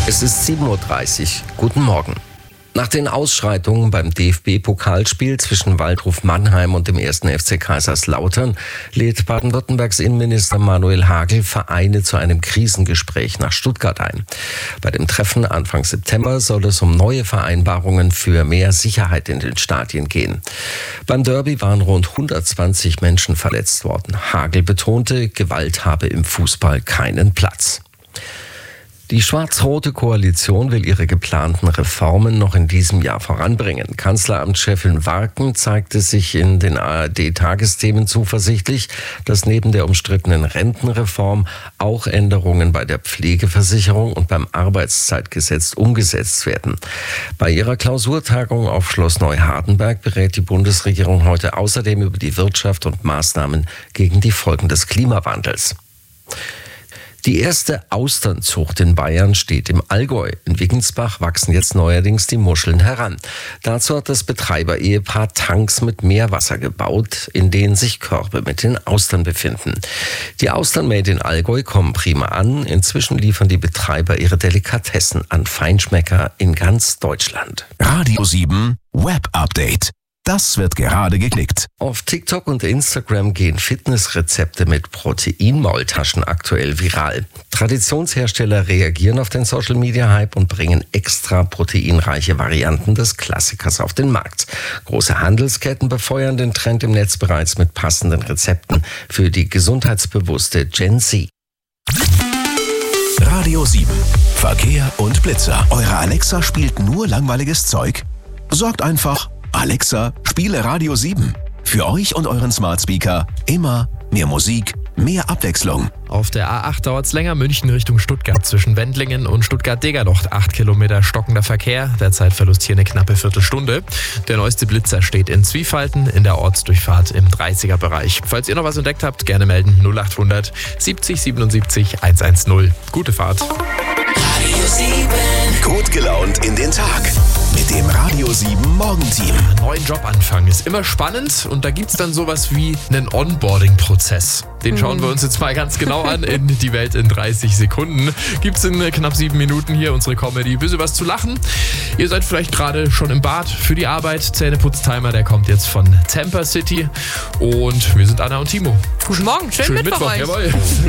Es ist 7:30 Uhr. Guten Morgen. Nach den Ausschreitungen beim DFB-Pokalspiel zwischen Waldhof Mannheim und dem 1. FC Kaiserslautern lädt Baden-Württembergs Innenminister Manuel Hagel Vereine zu einem Krisengespräch nach Stuttgart ein. Bei dem Treffen Anfang September soll es um neue Vereinbarungen für mehr Sicherheit in den Stadien gehen. Beim Derby waren rund 120 Menschen verletzt worden. Hagel betonte, Gewalt habe im Fußball keinen Platz. Die schwarz-rote Koalition will ihre geplanten Reformen noch in diesem Jahr voranbringen. Kanzleramtschefin Warken zeigte sich in den ARD-Tagesthemen zuversichtlich, dass neben der umstrittenen Rentenreform auch Änderungen bei der Pflegeversicherung und beim Arbeitszeitgesetz umgesetzt werden. Bei ihrer Klausurtagung auf Schloss Neuhardenberg berät die Bundesregierung heute außerdem über die Wirtschaft und Maßnahmen gegen die Folgen des Klimawandels. Die erste Austernzucht in Bayern steht im Allgäu. In Wiggensbach wachsen jetzt neuerdings die Muscheln heran. Dazu hat das Betreiber-Ehepaar Tanks mit Meerwasser gebaut, in denen sich Körbe mit den Austern befinden. Die Austern made in Allgäu kommen prima an. Inzwischen liefern die Betreiber ihre Delikatessen an Feinschmecker in ganz Deutschland. Radio 7 Web Update. Das wird gerade geklickt. Auf TikTok und Instagram gehen Fitnessrezepte mit Proteinmaultaschen aktuell viral. Traditionshersteller reagieren auf den Social-Media-Hype und bringen extra proteinreiche Varianten des Klassikers auf den Markt. Große Handelsketten befeuern den Trend im Netz bereits mit passenden Rezepten für die gesundheitsbewusste Gen Z. Radio 7 Verkehr und Blitzer. Eure Alexa spielt nur langweiliges Zeug? Sorgt einfach: Alexa, spiele Radio 7. Für euch und euren Smart Speaker immer mehr Musik, mehr Abwechslung. Auf der A8 dauert es länger, München Richtung Stuttgart. Zwischen Wendlingen und Stuttgart-Degerloch 8 Kilometer stockender Verkehr. Der Zeitverlust hier eine knappe Viertelstunde. Der neueste Blitzer steht in Zwiefalten in der Ortsdurchfahrt im 30er-Bereich. Falls ihr noch was entdeckt habt, gerne melden. 0800 70 77 110. Gute Fahrt. Radio 7. Gut gelaunt in den Tag. Mit dem Radio 7 Morgenteam. Neuen Jobanfang ist immer spannend und da gibt es dann sowas wie einen Onboarding-Prozess. Den schauen wir uns jetzt mal ganz genau an in Die Welt in 30 Sekunden. Gibt es in knapp 7 Minuten hier unsere Comedy. Bisschen was zu lachen. Ihr seid vielleicht gerade schon im Bad für die Arbeit. Zähneputztimer, der kommt jetzt von Tampa City. Und wir sind Anna und Timo. Guten Morgen, schönen Mittwoch euch. Jawohl.